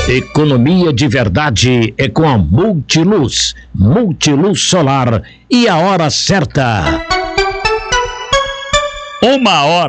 Economia de verdade é com a Multiluz. Multiluz Solar e a hora certa. 1h.